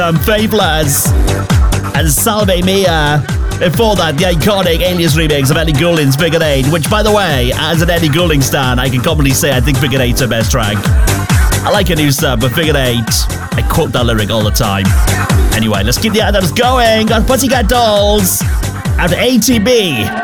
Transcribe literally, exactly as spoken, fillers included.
um, Faithless and Salve Mia. Before that, the iconic Alias remix of Ellie Goulding's Figure Eight, which, by the way, as an Ellie Goulding stan, I can commonly say I think Figure Eight's her best track. I like her new stuff, but Figure Eight, I quote that lyric all the time. Anyway, let's keep the anthems going. Got Pussycat Dolls out of A T B.